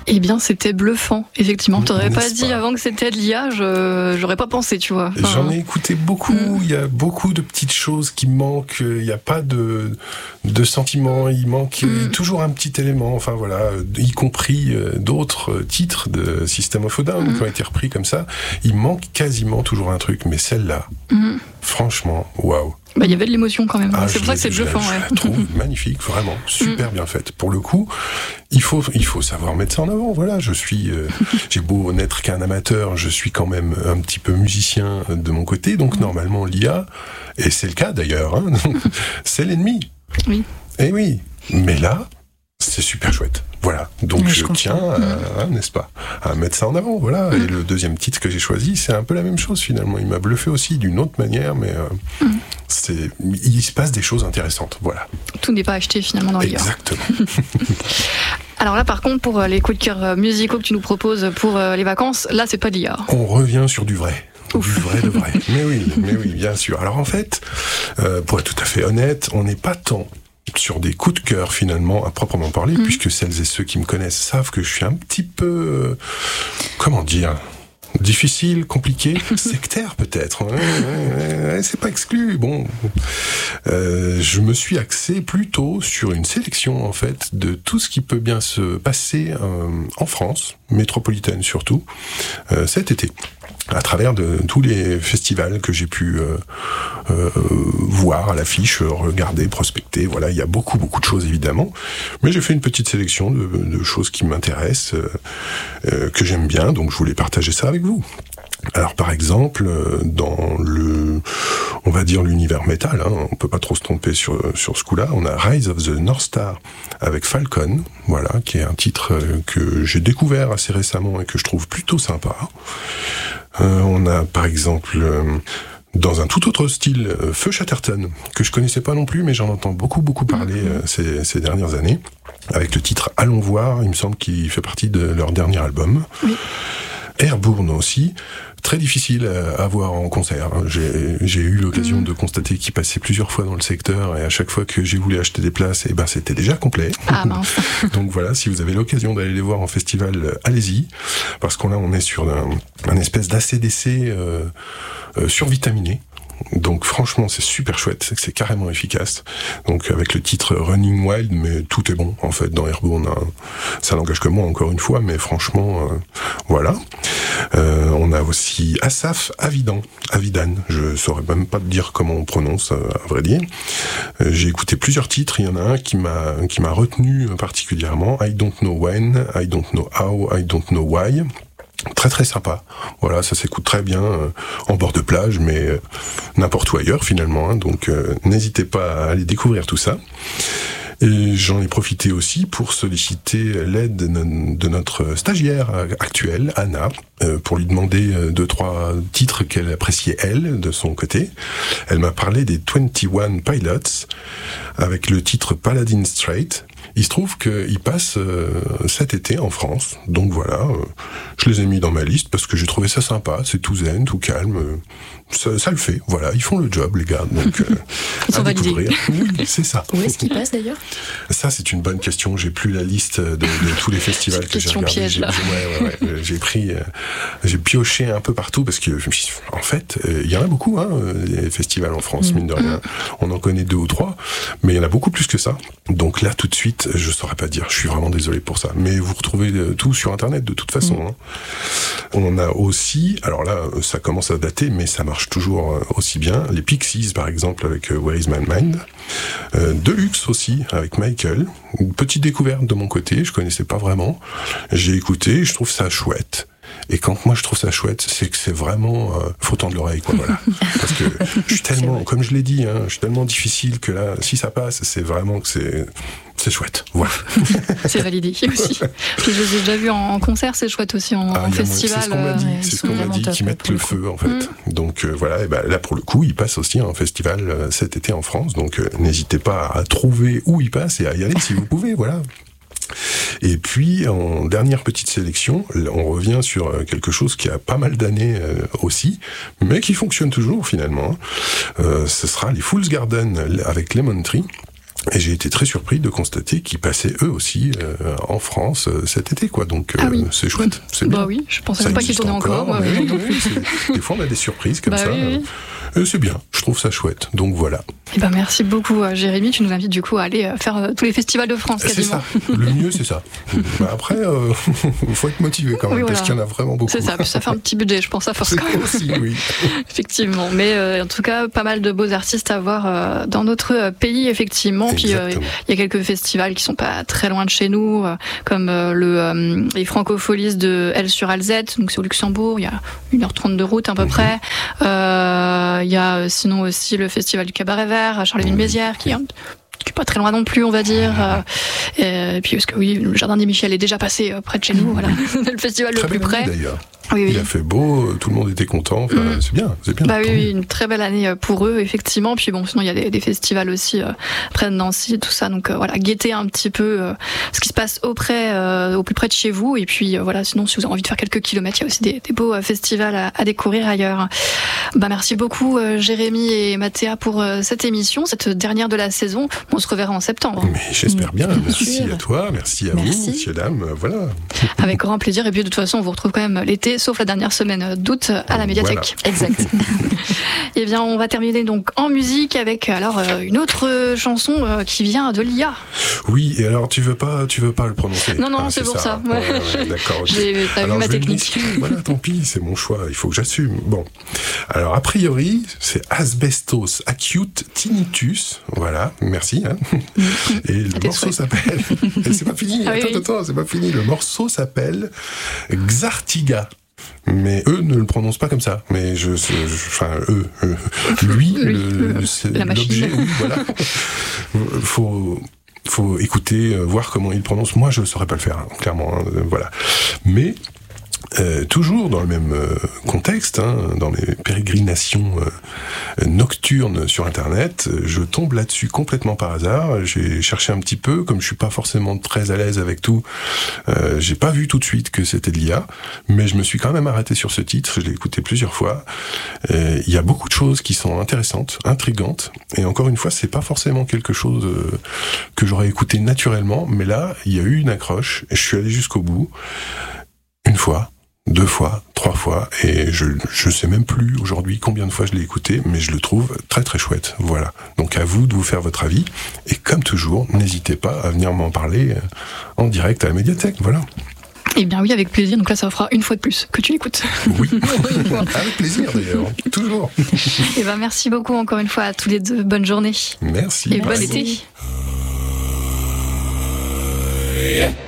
Eh bien, c'était bluffant. Effectivement, t'aurais pas dit avant que c'était de l'IA, j'aurais pas pensé, tu vois. Enfin, j'en ai écouté beaucoup. Il y a beaucoup de petites choses qui manquent. Il n'y a pas de sentiments. Il manque toujours un petit élément. Enfin voilà, y compris d'autres titres de System of a Down qui ont été repris comme ça. Il manque quasiment toujours un truc. Mais celle-là, franchement, waouh. Bah, il y avait de l'émotion quand même. C'est pour ça que c'est bluffant. Je la trouve magnifique, vraiment, super bien faite. Pour le coup, il faut savoir mettre ça en avant. Voilà, j'ai beau n'être qu'un amateur, je suis quand même un petit peu musicien de mon côté, donc normalement l'IA, et c'est le cas d'ailleurs, hein, c'est l'ennemi. Oui. Et oui, mais là, c'est super chouette. Voilà, donc je tiens n'est-ce pas, à mettre ça en avant, voilà. Et le deuxième titre que j'ai choisi, c'est un peu la même chose finalement. Il m'a bluffé aussi d'une autre manière, mais il se passe des choses intéressantes, voilà. Tout n'est pas acheté finalement dans l'IA. Exactement. Alors là, par contre, pour les coups de cœur musicaux que tu nous proposes pour les vacances, là, c'est pas de l'IA. On revient sur du vrai. Ouf. Du vrai de vrai. Mais oui, bien sûr. Alors en fait, pour être tout à fait honnête, on n'est pas tant sur des coups de cœur finalement à proprement parler, puisque celles et ceux qui me connaissent savent que je suis un petit peu comment dire, difficile, compliqué, sectaire peut-être. C'est pas exclu. Bon, je me suis axé plutôt sur une sélection en fait de tout ce qui peut bien se passer en France métropolitaine surtout cet été, à travers de tous les festivals que j'ai pu voir à l'affiche, regarder, prospecter. Voilà, il y a beaucoup de choses évidemment, mais j'ai fait une petite sélection de choses qui m'intéressent, que j'aime bien, donc je voulais partager ça avec vous. Alors par exemple, dans on va dire l'univers métal, hein, on peut pas trop se tromper sur ce coup-là, on a Rise of the North Star avec Falcon, voilà, qui est un titre que j'ai découvert assez récemment et que je trouve plutôt sympa. On a par exemple dans un tout autre style, Feu Chatterton, que je connaissais pas non plus, mais j'en entends beaucoup parler ces dernières années, avec le titre Allons voir, il me semble qu'il fait partie de leur dernier album. Oui. Airborne aussi, très difficile à voir en concert. J'ai eu l'occasion de constater qu'ils passaient plusieurs fois dans le secteur, et à chaque fois que j'ai voulu acheter des places, c'était déjà complet. Ah mince. Donc voilà, si vous avez l'occasion d'aller les voir en festival, allez-y, parce qu'on est sur un espèce d'ACDC survitaminé. Donc franchement c'est super chouette, c'est carrément efficace. Donc avec le titre Running Wild, mais tout est bon en fait dans Airborne, ça n'engage que moi encore une fois, mais franchement voilà. On a aussi Asaf Avidan, je saurais même pas te dire comment on prononce à vrai dire. J'ai écouté plusieurs titres, il y en a un qui m'a retenu particulièrement, I Don't Know When, I Don't Know How, I Don't Know Why. Très très sympa, voilà, ça s'écoute très bien en bord de plage, mais n'importe où ailleurs finalement, hein, donc n'hésitez pas à aller découvrir tout ça. Et j'en ai profité aussi pour solliciter l'aide de notre stagiaire actuelle, Anna, pour lui demander 2-3 titres qu'elle appréciait elle, de son côté. Elle m'a parlé des 21 Pilots, avec le titre Paladin Straight. Il se trouve qu'ils passent cet été en France, donc voilà, je les ai mis dans ma liste parce que j'ai trouvé ça sympa, c'est tout zen, tout calme, ça le fait, voilà, ils font le job les gars, donc ils sont validés. Oui, c'est ça. Où est-ce qu'ils passent d'ailleurs ? Ça c'est une bonne question, j'ai plus la liste de tous les festivals que j'ai regardés. Piège, là. J'ai pioché un peu partout parce que en fait, il y en a beaucoup, hein, les festivals en France, mine de rien. On en connaît 2 ou 3, mais il y en a beaucoup plus que ça. Donc là tout de suite, je saurais pas dire, je suis vraiment désolé pour ça. Mais vous retrouvez tout sur internet de toute façon. Hein. On a aussi, alors là ça commence à dater, mais ça marche toujours aussi bien, les Pixies par exemple avec Where Is My Mind, Deluxe aussi avec Michael, une petite découverte de mon côté, je connaissais pas vraiment, j'ai écouté, je trouve ça chouette. Et quand moi je trouve ça chouette, c'est que c'est vraiment faut tendre l'oreille, quoi, voilà. Parce que je suis tellement, comme je l'ai dit, hein, je suis tellement difficile que là, si ça passe, c'est vraiment que c'est chouette, voilà. C'est validé aussi. Puis je les ai déjà vus en concert, c'est chouette aussi en festival. C'est ce qu'on m'a dit, qu'ils mettent le feu en fait. Donc voilà, et là pour le coup, ils passent aussi en festival cet été en France, donc n'hésitez pas à trouver où ils passent et à y aller si vous pouvez, voilà. Et puis, en dernière petite sélection, on revient sur quelque chose qui a pas mal d'années aussi, mais qui fonctionne toujours finalement. Ce sera les Fool's Garden avec Lemon Tree. Et j'ai été très surpris de constater qu'ils passaient eux aussi en France cet été, quoi. Donc c'est chouette, c'est bien. Bah oui, je pensais pas qu'ils tournaient encore. Oui, des fois on a des surprises comme ça. Oui. C'est bien, je trouve ça chouette. Donc voilà. Et merci beaucoup Jérémy, tu nous invites du coup à aller faire tous les festivals de France quasiment. C'est ça, le mieux c'est ça. Après, il faut être motivé quand même, parce qu'il y en a vraiment beaucoup. C'est ça, puis ça fait un petit budget, je pense, à force quand même. Aussi, oui. Effectivement, mais en tout cas, pas mal de beaux artistes à voir dans notre pays, effectivement. Puis il y a quelques festivals qui sont pas très loin de chez nous, comme les Francopholies de L/Alzette, donc c'est au Luxembourg, il y a 1h30 de route à peu près. Il y a sinon aussi le festival du Cabaret Vert à Charleville-Mézières, qui est pas très loin non plus, on va dire. Et puis parce que le Jardin des Michel est déjà passé près de chez nous, voilà, le festival très le plus près. D'ailleurs. Oui. Il a fait beau, tout le monde était content. Enfin, c'est bien. Oui, une très belle année pour eux, effectivement. Puis sinon il y a des festivals aussi près de Nancy, tout ça. Donc guettez un petit peu ce qui se passe au plus près de chez vous. Et puis sinon si vous avez envie de faire quelques kilomètres, il y a aussi des beaux festivals à découvrir ailleurs. Merci beaucoup Jérémy et Mathéa pour cette émission, cette dernière de la saison. On se reverra en septembre. Mais j'espère bien. Merci à toi, merci à vous, messieurs, dames. Voilà. Avec grand plaisir. Et puis de toute façon, on vous retrouve quand même l'été, sauf la dernière semaine d'août à la médiathèque. Voilà. Exact. Et bien, on va terminer donc en musique avec une autre chanson qui vient de l'IA. Oui, et alors tu veux pas le prononcer. Non, c'est pour ça. Ouais, d'accord. Okay. T'as vu ma technique. Voilà, tant pis, c'est mon choix. Il faut que j'assume. Bon, alors a priori, c'est Asbestos Acute Tinnitus. Voilà, merci. Et le morceau s'appelle. Et c'est pas fini. Attends, c'est pas fini. Le morceau s'appelle Xartiga. Mais eux ne le prononcent pas comme ça. Mais lui, la machine. l'objet, oui, voilà. Faut écouter, voir comment il prononce. Moi, je ne saurais pas le faire, clairement. Voilà. Mais toujours dans le même contexte, dans mes pérégrinations nocturnes sur Internet, je tombe là-dessus complètement par hasard. J'ai cherché un petit peu, comme je suis pas forcément très à l'aise avec tout, j'ai pas vu tout de suite que c'était de l'IA, mais je me suis quand même arrêté sur ce titre, je l'ai écouté plusieurs fois. Il y a beaucoup de choses qui sont intéressantes, intrigantes, et encore une fois, c'est pas forcément quelque chose que j'aurais écouté naturellement, mais là, il y a eu une accroche, et je suis allé jusqu'au bout, une fois, 2 fois, 3 fois, et je sais même plus aujourd'hui combien de fois je l'ai écouté, mais je le trouve très très chouette. Voilà. Donc à vous de vous faire votre avis, et comme toujours, n'hésitez pas à venir m'en parler en direct à la médiathèque. Voilà. Eh bien oui, avec plaisir. Donc là, ça fera une fois de plus que tu l'écoutes. Oui, avec plaisir d'ailleurs, toujours. Et merci beaucoup encore une fois à tous les deux. Bonne journée. Merci. Et bon été.